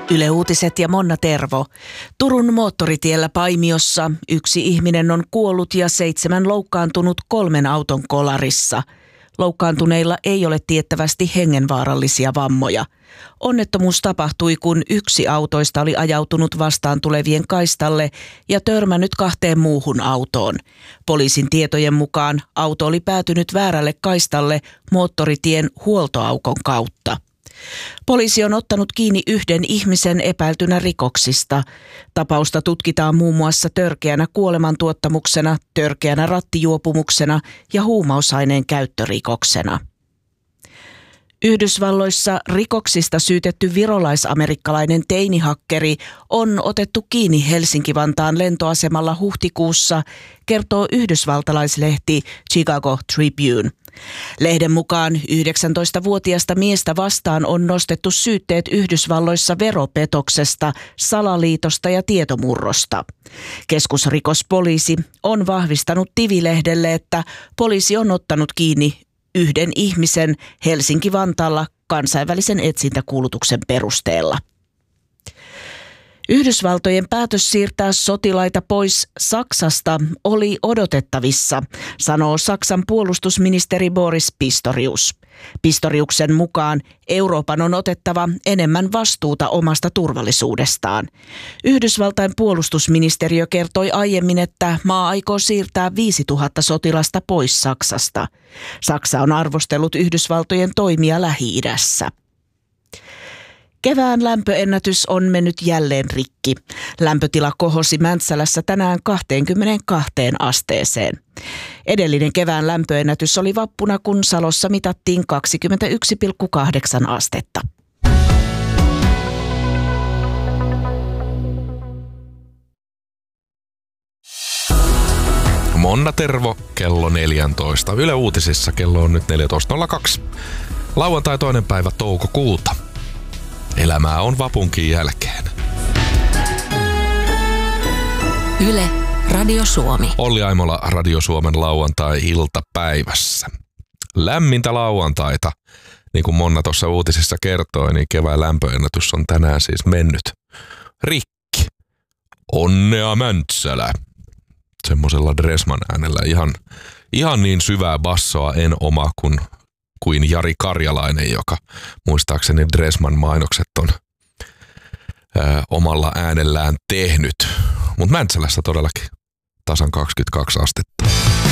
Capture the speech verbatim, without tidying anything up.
Yle Uutiset ja Monna Tervo. Turun moottoritiellä Paimiossa yksi ihminen on kuollut ja seitsemän loukkaantunut kolmen auton kolarissa. Loukkaantuneilla ei ole tiettävästi hengenvaarallisia vammoja. Onnettomuus tapahtui, kun yksi autoista oli ajautunut vastaan tulevien kaistalle ja törmännyt kahteen muuhun autoon. Poliisin tietojen mukaan auto oli päätynyt väärälle kaistalle moottoritien huoltoaukon kautta. Poliisi on ottanut kiinni yhden ihmisen epäiltynä rikoksista. Tapausta tutkitaan muun muassa törkeänä kuolemantuottamuksena, törkeänä rattijuopumuksena ja huumausaineen käyttörikoksena. Yhdysvalloissa rikoksista syytetty virolais-amerikkalainen teinihakkeri on otettu kiinni Helsinki-Vantaan lentoasemalla huhtikuussa, kertoo yhdysvaltalaislehti Chicago Tribune. Lehden mukaan yhdeksäntoistavuotiasta miestä vastaan on nostettu syytteet Yhdysvalloissa veropetoksesta, salaliitosta ja tietomurrosta. Keskusrikospoliisi on vahvistanut Tivi-lehdelle, että poliisi on ottanut kiinni yhden ihmisen Helsinki-Vantaalla kansainvälisen etsintäkuulutuksen perusteella. Yhdysvaltojen päätös siirtää sotilaita pois Saksasta oli odotettavissa, sanoo Saksan puolustusministeri Boris Pistorius. Pistoriuksen mukaan Euroopan on otettava enemmän vastuuta omasta turvallisuudestaan. Yhdysvaltain puolustusministeriö kertoi aiemmin, että maa aikoo siirtää viisituhatta sotilasta pois Saksasta. Saksa on arvostellut Yhdysvaltojen toimia Lähi-idässä. Kevään lämpöennätys on mennyt jälleen rikki. Lämpötila kohosi Mäntsälässä tänään kaksikymmentäkaksi asteeseen. Edellinen kevään lämpöennätys oli vappuna, kun Salossa mitattiin kaksikymmentäyksi pilkku kahdeksan astetta. Monna Tervo, kello neljätoista. Yle Uutisissa kello on nyt neljätoista nolla kaksi. Lauantai toinen päivä toukokuuta. Elämää on vapunkin jälkeen. Yle Radio Suomi. Olli Aimola Radio Suomen lauantai-iltapäivässä. Lämmintä lauantaita. Niin kuin Monna tuossa uutisissa kertoi, niin kevään lämpöennätys on tänään siis mennyt rikki. Onnea Mäntsälä. Semmoisella Dressman äänellä ihan, ihan niin syvää bassoa en oma kuin kuin Jari Karjalainen, joka muistaakseni Dressman mainokset on ää, omalla äänellään tehnyt. Mutta Mäntsälässä todellakin tasan kaksikymmentäkaksi astetta.